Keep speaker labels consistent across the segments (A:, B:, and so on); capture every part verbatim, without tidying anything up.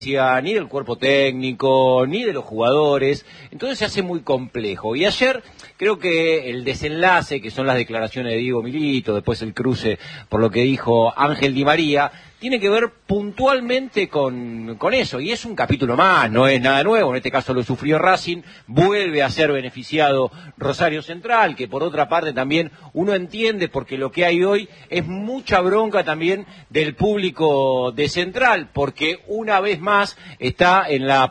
A: ni del cuerpo técnico, ni de los jugadores, entonces se hace muy complejo. Y ayer creo que el desenlace, que son las declaraciones de Diego Milito, después el cruce por lo que dijo Ángel Di María, tiene que ver puntualmente con, con eso, y es un capítulo más, no es nada nuevo, en este caso lo sufrió Racing, vuelve a ser beneficiado Rosario Central, que por otra parte también uno entiende, porque lo que hay hoy es mucha bronca también del público de Central, porque una vez más está en, la,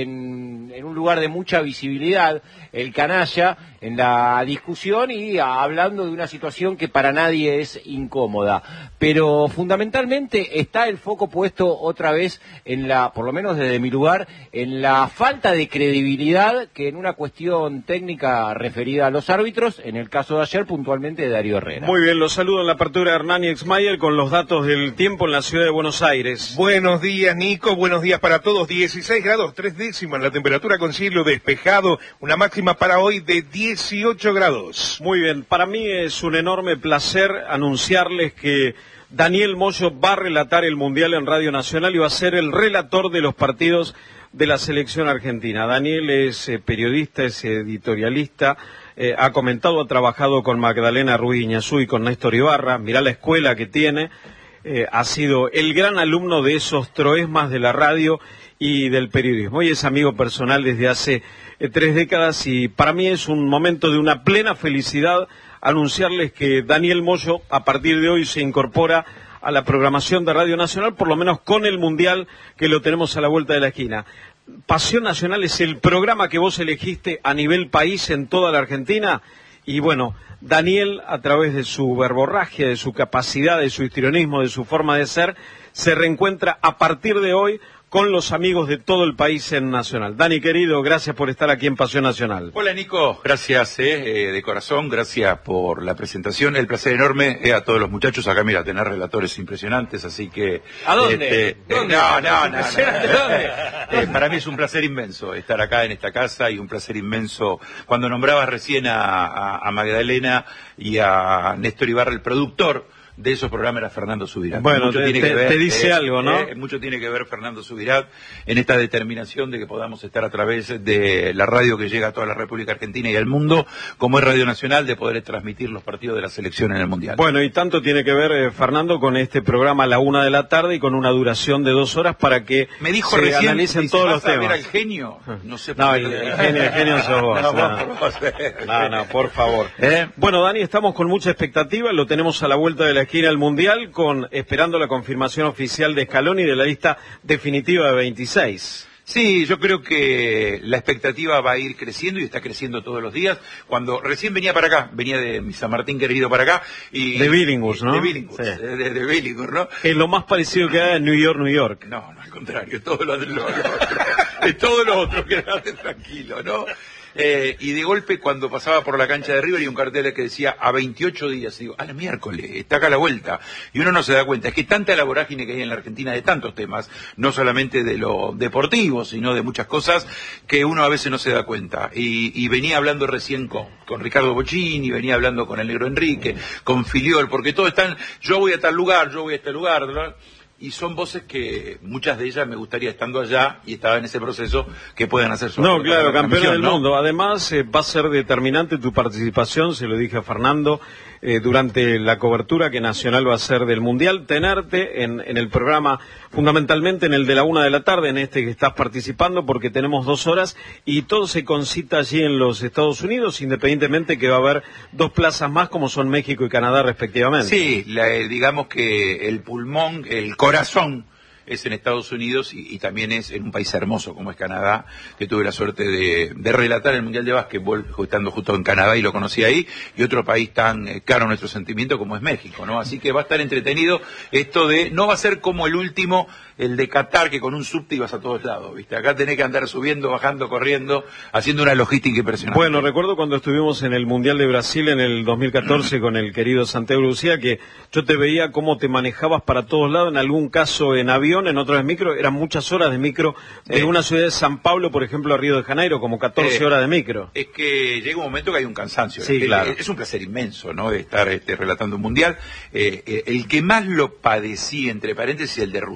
A: en, en un lugar de mucha visibilidad el canalla en la discusión y hablando de una situación que para nadie es incómoda, pero fundamentalmente está el foco puesto otra vez en la, por lo menos desde mi lugar, en la falta de credibilidad que en una cuestión técnica referida a los árbitros, en el caso de ayer puntualmente de Darío Herrera.
B: Muy bien, los saludo en la apertura de Hernán y Exmayer con los datos del tiempo en la ciudad de Buenos Aires.
C: Buenos días, Nico, buenos días para todos. dieciséis grados, tres décimas, la temperatura con cielo despejado, una máxima para hoy de dieciocho grados.
B: Muy bien, para mí es un enorme placer anunciarles que Daniel Moyo va a relatar el Mundial en Radio Nacional y va a ser el relator de los partidos de la selección argentina. Daniel es eh, periodista, es editorialista, eh, ha comentado, ha trabajado con Magdalena Ruiz Iñazú y con Néstor Ibarra, mirá la escuela que tiene, eh, ha sido el gran alumno de esos troesmas de la radio y del periodismo. Hoy es amigo personal desde hace eh, tres décadas y para mí es un momento de una plena felicidad anunciarles que Daniel Moyo a partir de hoy se incorpora a la programación de Radio Nacional, por lo menos con el Mundial que lo tenemos a la vuelta de la esquina. Pasión Nacional es el programa que vos elegiste a nivel país en toda la Argentina y bueno, Daniel a través de su verborragia, de su capacidad, de su histrionismo, de su forma de ser, se reencuentra a partir de hoy con los amigos de todo el país en Nacional. Dani, querido, gracias por estar aquí en Pasión Nacional.
D: Hola, Nico, gracias eh, de corazón, gracias por la presentación, el placer enorme eh, a todos los muchachos. Acá, mira, tener relatores impresionantes, así que...
A: ¿A dónde?
D: Este,
A: ¿Dónde?
D: Eh, no, no, no, no, no.
A: ¿Dónde?
D: Eh, para mí es un placer inmenso estar acá en esta casa y un placer inmenso cuando nombrabas recién a, a, a Magdalena y a Néstor Ibarra, el productor de esos programas, era Fernando Subirat.
B: Bueno, te, te, ver, te dice eh, algo, ¿no?
D: Eh, mucho tiene que ver Fernando Subirat en esta determinación de que podamos estar a través de la radio que llega a toda la República Argentina y al mundo, como es Radio Nacional, de poder transmitir los partidos de la selección en el Mundial.
B: Bueno, y tanto tiene que ver, eh, Fernando, con este programa a la una de la tarde y con una duración de dos horas para que
D: Me dijo
B: se
D: recién,
B: analicen
D: dice,
B: todos los
D: ¿vas a
B: temas.
D: ver al genio? No sé
B: No,
D: por
B: el,
D: qué.
B: el genio, el genio sos vos.
D: No,
B: No,
D: vos, vos,
B: no, no, por favor.
D: ¿Eh?
B: Bueno, Dani, estamos con mucha expectativa, lo tenemos a la vuelta de la esquina del Mundial, con esperando la confirmación oficial de Scaloni de la lista definitiva de veintiséis.
D: Sí, yo creo que la expectativa va a ir creciendo y está creciendo todos los días. Cuando recién venía para acá, venía de mi San Martín querido para acá y...
B: De Billinghurst, ¿no?
D: De Billinghurst,
B: Sí.
D: de, de, de Billinghurst, ¿no?
B: Es lo más parecido que hay en New York, New York.
D: No, no, al contrario, todo lo de lo, de todo lo otro, quédate tranquilo, ¿no? Eh, y de golpe, cuando pasaba por la cancha de River, y un cartel que decía a veintiocho días, digo, a la miércoles, está acá a la vuelta. Y uno no se da cuenta, es que tanta la vorágine que hay en la Argentina de tantos temas, no solamente de lo deportivo, sino de muchas cosas, que uno a veces no se da cuenta. Y, y venía hablando recién con, con Ricardo Bocchini, venía hablando con el Negro Enrique, con Filiol, porque todos están, yo voy a tal lugar, yo voy a este lugar, ¿verdad? Y son voces que muchas de ellas me gustaría, estando allá y estaba en ese proceso, que puedan hacer su
B: No, claro, campeón del
D: ¿no?
B: mundo. Además, eh, va a ser determinante tu participación, se lo dije a Fernando, eh, durante la cobertura que Nacional va a hacer del Mundial, tenerte en, en el programa, fundamentalmente en el de la una de la tarde, en este que estás participando, porque tenemos dos horas y todo se concita allí en los Estados Unidos, independientemente que va a haber dos plazas más, como son México y Canadá, respectivamente.
D: Sí, la, eh, digamos que el pulmón, el corazón es en Estados Unidos y, y también es en un país hermoso como es Canadá, que tuve la suerte de, de relatar el Mundial de Básquetbol estando justo en Canadá y lo conocí ahí, y otro país tan eh, caro a nuestro sentimiento como es México, ¿no? Así que va a estar entretenido esto de, no va a ser como el último, el de Qatar, que con un subte ibas a todos lados, ¿viste? Acá tenés que andar subiendo, bajando, corriendo, haciendo una logística impresionante.
B: Bueno, recuerdo cuando estuvimos en el Mundial de Brasil en el dos mil catorce con el querido Santiago Lucía, que yo te veía cómo te manejabas para todos lados, en algún caso en avión, en otros en micro, eran muchas horas de micro, de eh, una ciudad de San Pablo, por ejemplo, a Río de Janeiro, como catorce eh, horas de micro.
D: Es que llega un momento que hay un cansancio.
B: Sí,
D: es,
B: claro.
D: Es un placer inmenso, ¿no?, de estar este, relatando un Mundial. Eh, eh, el que más lo padecí, entre paréntesis, el de Rusia. El de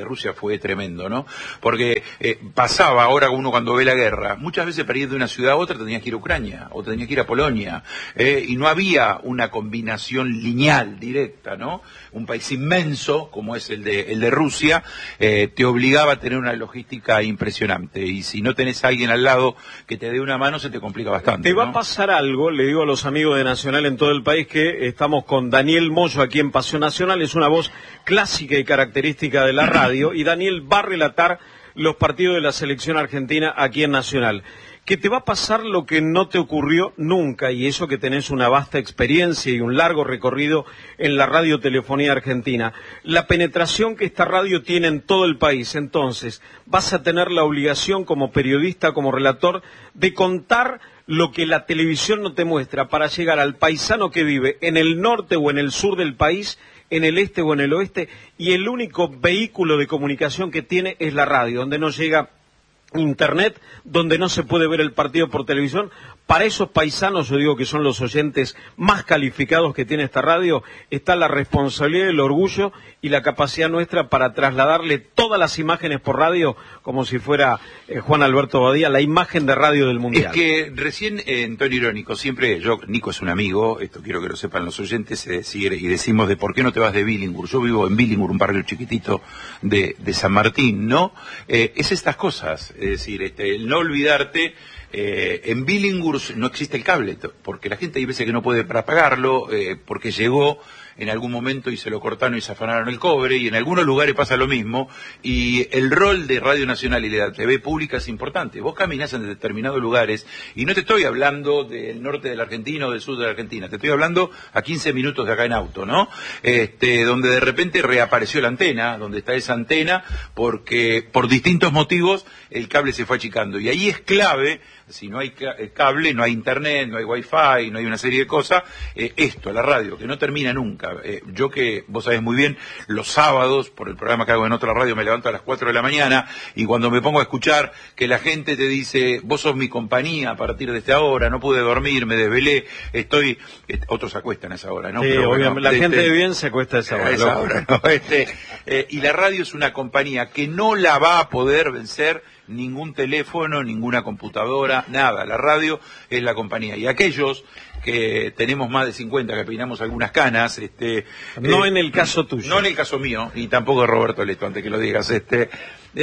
D: Rusia fue tremendo, ¿no? Porque eh, pasaba, ahora uno cuando ve la guerra, muchas veces para ir de una ciudad a otra tenías que ir a Ucrania, o tenías que ir a Polonia, eh, y no había una combinación lineal, directa, ¿no? Un país inmenso, como es el de, el de Rusia, eh, te obligaba a tener una logística impresionante, y si no tenés a alguien al lado que te dé una mano, se te complica bastante.
B: Te va
D: ¿no?
B: a pasar algo, le digo a los amigos de Nacional en todo el país, que estamos con Daniel Moyo aquí en Pasión Nacional, es una voz clásica y característica de la radio, y Daniel va a relatar los partidos de la selección argentina aquí en Nacional. Que te va a pasar lo que no te ocurrió nunca, y eso que tenés una vasta experiencia y un largo recorrido en la radiotelefonía argentina. La penetración que esta radio tiene en todo el país. Entonces, vas a tener la obligación como periodista, como relator, de contar lo que la televisión no te muestra para llegar al paisano que vive en el norte o en el sur del país, en el este o en el oeste, y el único vehículo de comunicación que tiene es la radio, donde no llega Internet, donde no se puede ver el partido por televisión. Para esos paisanos, yo digo que son los oyentes más calificados que tiene esta radio, está la responsabilidad, el orgullo y la capacidad nuestra para trasladarle todas las imágenes por radio, como si fuera eh, Juan Alberto Badía, la imagen de radio del Mundial.
D: Es que recién eh, en tono irónico, siempre, yo, Nico es un amigo, esto quiero que lo sepan los oyentes, eh, si, y decimos de por qué no te vas de Billinghurst. Yo vivo en Billinghurst, un barrio chiquitito de, de San Martín, ¿no? Eh, es estas cosas, es decir, este, el no olvidarte. Eh, en Billinghurst no existe el cable, porque la gente hay veces que no puede para pagarlo, eh, porque llegó en algún momento y se lo cortaron y se afanaron el cobre, y en algunos lugares pasa lo mismo, y el rol de Radio Nacional y de la T V pública es importante. Vos caminás en determinados lugares, y no te estoy hablando del norte de la Argentina o del sur de la Argentina, te estoy hablando a quince minutos de acá en auto, ¿no? Este, donde de repente reapareció la antena, donde está esa antena, porque por distintos motivos el cable se fue achicando, y ahí es clave. Si no hay cable, no hay internet, no hay wifi, no hay una serie de cosas, eh, esto, la radio, que no termina nunca. Eh, yo que, vos sabés muy bien, los sábados, por el programa que hago en otra radio, me levanto a las cuatro de la mañana, y cuando me pongo a escuchar que la gente te dice, vos sos mi compañía a partir de esta hora, no pude dormir, me desvelé, estoy... Eh, otros se acuestan a esa hora, ¿no?
B: Sí,
D: Pero,
B: obviamente,
D: bueno,
B: la
D: este,
B: gente de bien se acuesta a esa hora.
D: A esa hora, ¿no? Este, eh, y la radio es una compañía que no la va a poder vencer ningún teléfono, ninguna computadora, nada. La radio es la compañía. Y aquellos que tenemos más de cincuenta, que peinamos algunas canas, este...
B: No
D: eh,
B: en el caso tuyo.
D: No en el caso mío, y tampoco de Roberto Leto, antes que lo digas, este... Eh,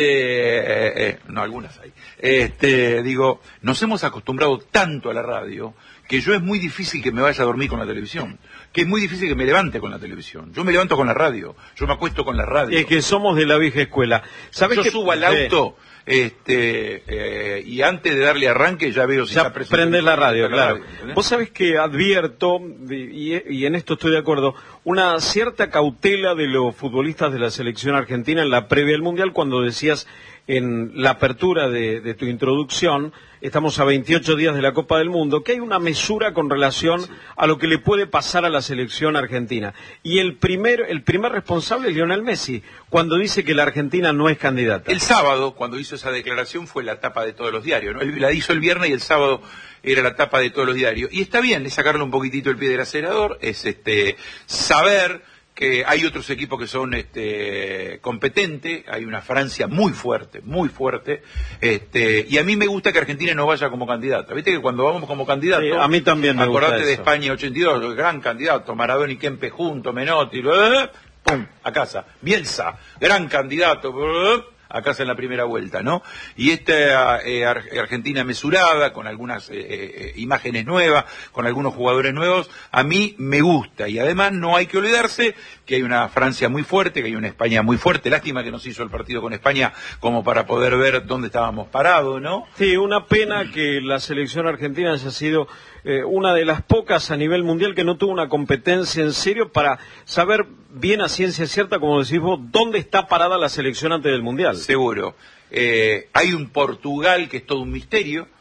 D: eh, eh, no, algunas hay. Este, digo, nos hemos acostumbrado tanto a la radio que yo es muy difícil que me vaya a dormir con la televisión, que es muy difícil que me levante con la televisión. Yo me levanto con la radio, yo me acuesto con la radio.
B: Es que somos de la vieja escuela. ¿Sabés
D: yo
B: que
D: subo al auto... Eh, Este, eh, y antes de darle arranque ya veo si
B: ya
D: está
B: prendes la radio, claro.
D: Radio,
B: Vos sabés que advierto, y, y en esto estoy de acuerdo, una cierta cautela de los futbolistas de la selección argentina en la previa del Mundial, cuando decías en la apertura de, de tu introducción, estamos a veintiocho días de la Copa del Mundo, que hay una mesura con relación sí. a lo que le puede pasar a la selección argentina. Y el primer, el primer responsable es Lionel Messi, cuando dice que la Argentina no es candidata.
D: El sábado, cuando hizo esa declaración, fue la tapa de todos los diarios, ¿no? Él la hizo el viernes y el sábado era la tapa de todos los diarios. Y está bien, es sacarle un poquitito el pie del acelerador, es este saber que hay otros equipos que son este, competentes, hay una Francia muy fuerte, muy fuerte, este, y a mí me gusta que Argentina no vaya como candidata. Viste que cuando vamos como candidato,
B: sí, a mí también me gusta
D: acordate de
B: eso.
D: España ochenta y dos, el gran candidato, Maradona y Kempe juntos, Menotti, eh, pum, a casa. Bielsa, gran candidato, eh, a casa en la primera vuelta, ¿no? Y esta eh, Argentina mesurada, con algunas eh, eh, imágenes nuevas, con algunos jugadores nuevos, a mí me gusta. Y además no hay que olvidarse que hay una Francia muy fuerte, que hay una España muy fuerte. Lástima que nos hizo el partido con España como para poder ver dónde estábamos parados, ¿no?
B: Sí, una pena que la selección argentina haya sido eh, una de las pocas a nivel mundial que no tuvo una competencia en serio para saber bien a ciencia cierta, como decís vos, dónde está parada la selección antes del Mundial.
D: Seguro. Eh, hay un Portugal que es todo un misterio.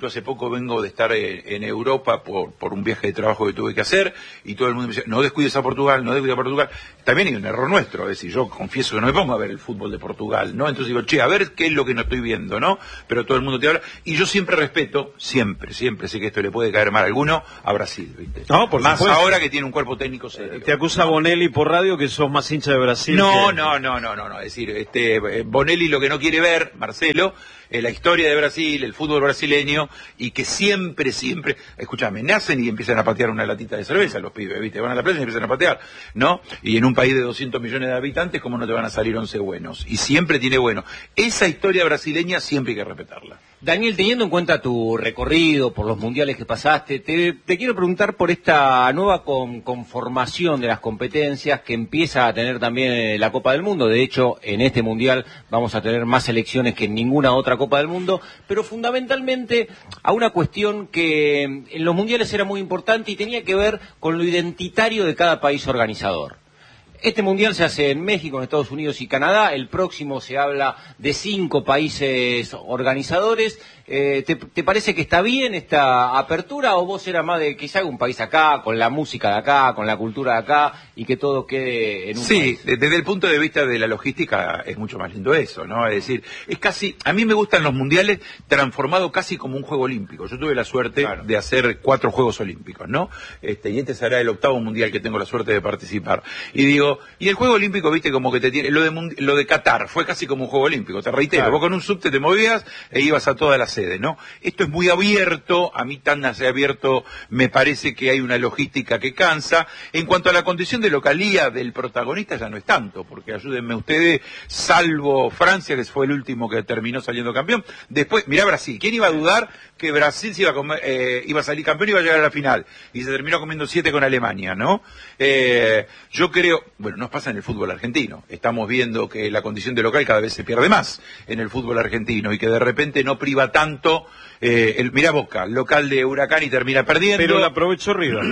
D: Yo hace poco vengo de estar en, en Europa por, por un viaje de trabajo que tuve que hacer, y todo el mundo me decía, no descuides a Portugal, no descuides a Portugal. También hay un error nuestro, es decir, yo confieso que no me pongo a ver el fútbol de Portugal, ¿no? Entonces digo, che, a ver qué es lo que no estoy viendo, ¿no? Pero todo el mundo te habla, y yo siempre respeto, siempre, siempre, sé que esto le puede caer mal a alguno, a Brasil, ¿viste?
B: No, por
D: Más
B: supuesto.
D: ahora que tiene un cuerpo técnico serio.
B: Te acusa Bonelli por radio que sos más hincha de Brasil.
D: No,
B: que...
D: no, no, no, no, no, es decir, este, Bonelli lo que no quiere ver, Marcelo, eh, la historia de Brasil, el fútbol brasileño, y que siempre, siempre, escúchame, nacen y empiezan a patear una latita de cerveza los pibes, ¿viste? Van a la playa y empiezan a patear, ¿no? Y en un país de doscientos millones de habitantes, ¿cómo no te van a salir once buenos? Y siempre tiene bueno. Esa historia brasileña siempre hay que respetarla.
A: Daniel, teniendo en cuenta tu recorrido por los mundiales que pasaste, te, te quiero preguntar por esta nueva con, conformación de las competencias que empieza a tener también la Copa del Mundo. De hecho, en este mundial vamos a tener más selecciones que en ninguna otra Copa del Mundo, pero fundamentalmente a una cuestión que en los mundiales era muy importante y tenía que ver con lo identitario de cada país organizador. Este mundial se hace en México, en Estados Unidos y Canadá. El próximo se habla de cinco países organizadores. Eh, ¿te, ¿Te parece que está bien esta apertura o vos eras más de que se haga un país acá, con la música de acá, con la cultura de acá y que todo quede en un
D: sí,
A: país?
D: Sí, desde el punto de vista de la logística es mucho más lindo eso, ¿no? Es decir, es casi, a mí me gustan los mundiales transformados casi como un juego olímpico. Yo tuve la suerte claro. de hacer cuatro Juegos Olímpicos, ¿no? Este, y este será el octavo mundial que tengo la suerte de participar. Y digo, y el Juego Olímpico, viste, como que te tiene, lo de, lo de Qatar fue casi como un Juego Olímpico, te reitero, claro. Vos con un subte te movías e ibas a toda la sede, ¿no? Esto es muy abierto, a mí tan así abierto me parece que hay una logística que cansa. En cuanto a la condición de localía del protagonista ya no es tanto, porque ayúdenme ustedes, salvo Francia, que fue el último que terminó saliendo campeón, después, mirá Brasil, ¿quién iba a dudar que Brasil se iba a, comer, eh, iba a salir campeón y iba a llegar a la final? Y se terminó comiendo siete con Alemania, ¿no? Eh, yo creo, bueno, nos pasa en el fútbol argentino, estamos viendo que la condición de local cada vez se pierde más en el fútbol argentino y que de repente no priva tanto. Eh, el, mirá Boca, local de Huracán y termina perdiendo.
B: Pero la aprovechó River.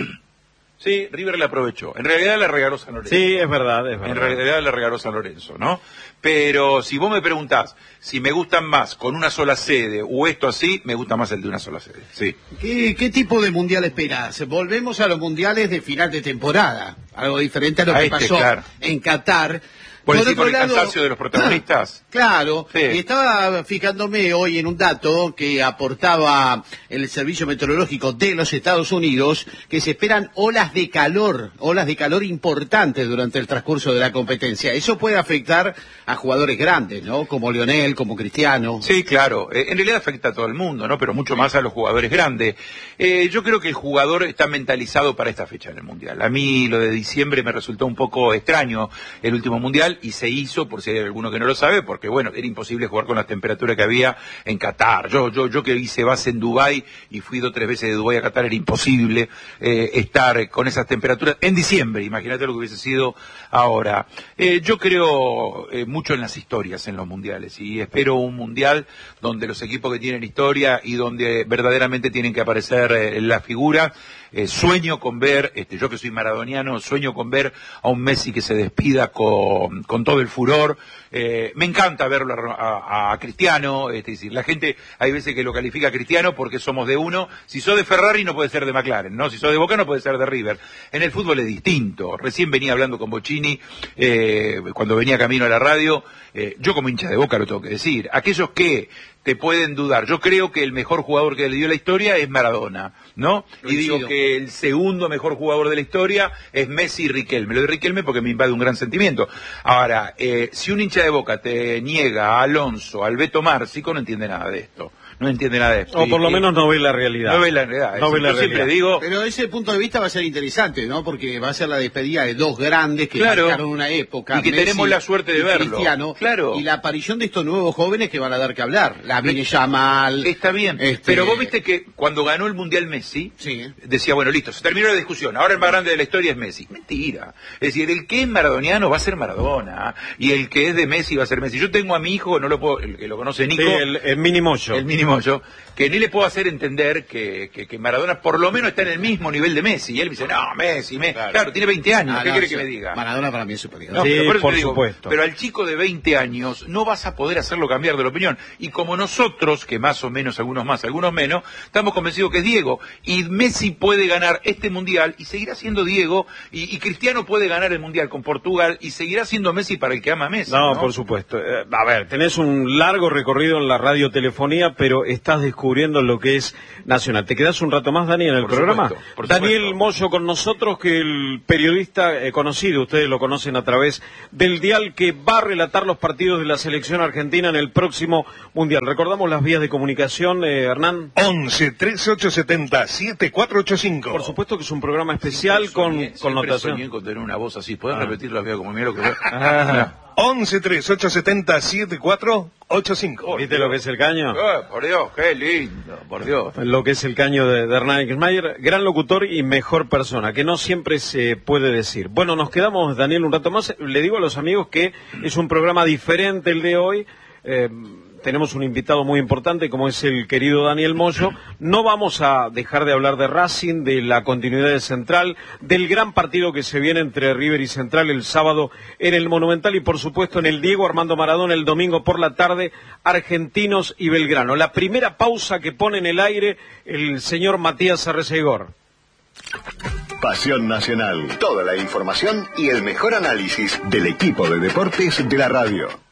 D: Sí, River la aprovechó. En realidad la regaló San Lorenzo.
B: Sí, es verdad, es verdad.
D: En realidad la regaló San Lorenzo, ¿no? Pero si vos me preguntás si me gustan más con una sola sede o esto así, me gusta más el de una sola sede. Sí.
E: ¿Qué, qué tipo de mundial esperás? Volvemos a los mundiales de final de temporada. Algo diferente a lo
D: a
E: que
D: este,
E: pasó
D: claro.
E: en Qatar.
D: Por, por, por el lado, cansancio de los protagonistas.
E: Claro,
D: sí.
E: Y estaba fijándome hoy en un dato que aportaba el Servicio Meteorológico de los Estados Unidos, que se esperan olas de calor, olas de calor importantes durante el transcurso de la competencia. Eso puede afectar a jugadores grandes, ¿no? Como Lionel, como Cristiano.
D: Sí, claro. Eh, en realidad afecta a todo el mundo, ¿no? Pero mucho más a los jugadores grandes. Eh, yo creo que el jugador está mentalizado para esta fecha en el Mundial. A mí lo de diciembre me resultó un poco extraño el último Mundial. Y se hizo, por si hay alguno que no lo sabe, porque bueno, era imposible jugar con la temperatura que había en Qatar. Yo, yo, yo que hice base en Dubái y fui dos o tres veces de Dubái a Qatar, era imposible eh, estar con esas temperaturas en diciembre. Imagínate lo que hubiese sido ahora. Eh, yo creo eh, mucho en las historias en los mundiales y espero un mundial donde los equipos que tienen historia y donde verdaderamente tienen que aparecer eh, las figuras. Eh, sueño con ver, este, yo que soy maradoniano, sueño con ver a un Messi que se despida con, con todo el furor. Eh, me encanta verlo a, a, a Cristiano, es decir, la gente hay veces que lo califica a Cristiano porque somos de uno. Si sos de Ferrari no puede ser de McLaren, ¿no? Si sos de Boca no puede ser de River. En el fútbol es distinto. Recién venía hablando con Bocini, eh, cuando venía camino a la radio, eh, yo como hincha de Boca lo tengo que decir. Aquellos que te pueden dudar. Yo creo que el mejor jugador que le dio la historia es Maradona, ¿no? Y digo que el segundo mejor jugador de la historia es Messi y Riquelme. Lo de Riquelme porque me invade un gran sentimiento. Ahora, eh, si un hincha de Boca te niega a Alonso, al Beto Márcico, no entiende nada de esto. No entiende nada de esto.
B: O por lo menos no ve la realidad.
D: No ve la realidad.
B: No ve la realidad.
D: Siempre digo...
E: Pero ese punto de vista va a ser interesante, ¿no? Porque va a ser la despedida de dos grandes que
D: claro,
E: marcaron una época.
D: Y que
E: Messi
D: tenemos la suerte de verlo.
E: Cristiano,
D: claro.
E: Y la aparición de estos nuevos jóvenes que van a dar que hablar. La Vine Yamal.
D: Está bien.
E: Este...
D: Pero vos viste que cuando ganó el Mundial Messi,
E: sí.
D: decía, bueno, listo, se terminó la discusión. Ahora el más grande de la historia es Messi. Mentira. Es decir, el que es maradoniano va a ser Maradona. Y el que es de Messi va a ser Messi. Yo tengo a mi hijo, no lo puedo, el que lo conoce Nico.
B: Sí, el, el mini Moyo.
D: El mini Moyo. Que ni le puedo hacer entender que, que, que Maradona por lo menos está en el mismo nivel de Messi. Y él me dice, no, Messi, Messi. Claro, claro tiene veinte años,
E: ah,
D: ¿qué
E: no,
D: quiere
E: sí.
D: que me diga?
E: Maradona para mí es superior.
D: No,
B: sí,
D: pero por, eso
B: por
D: te digo,
B: supuesto.
D: Pero al chico de veinte años no vas a poder hacerlo cambiar de la opinión. Y como no nosotros, que más o menos, algunos más, algunos menos, estamos convencidos que es Diego. Y Messi puede ganar este Mundial y seguirá siendo Diego, y, y Cristiano puede ganar el Mundial con Portugal y seguirá siendo Messi para el que ama a Messi.
B: No,
D: ¿no?
B: por supuesto. Eh, a ver, tenés un largo recorrido en la radiotelefonía, pero estás descubriendo lo que es nacional. ¿Te quedás un rato más, Dani, en el
D: Por
B: programa?
D: supuesto, por
B: Daniel
D: supuesto.
B: Moyo con nosotros, que el periodista eh, conocido, ustedes lo conocen a través del dial, que va a relatar los partidos de la selección argentina en el próximo Mundial. Recordamos las vías de comunicación, eh, Hernán.
C: once, trece, ochocientos setenta, setenta y cuatro ochenta y cinco.
B: Por supuesto que es un programa especial
D: Siempre
B: con
D: soñé,
B: connotación.
D: siempre soñé con tener una voz así. ¿Podés
B: Ah.
D: repetir la vida como mira lo que veo?
B: Ah.
C: once, trece, ochocientos setenta, setenta y cuatro ochenta y cinco.
B: ¿Viste lo que es el caño?
D: Ah, por Dios, qué lindo, por Dios.
B: Lo que es el caño de, de Hernán Exmayer, gran locutor y mejor persona, que no siempre se puede decir. Bueno, nos quedamos, Daniel, un rato más. Le digo a los amigos que es un programa diferente el de hoy. Eh, tenemos un invitado muy importante como es el querido Daniel Moyo. No vamos a dejar de hablar de Racing, de la continuidad de Central, del gran partido que se viene entre River y Central el sábado en el Monumental y por supuesto en el Diego Armando Maradona el domingo por la tarde, Argentinos y Belgrano. La primera pausa que pone en el aire el señor Matías Arrecegor.
F: Pasión Nacional. Toda la información y el mejor análisis del equipo de deportes de la radio.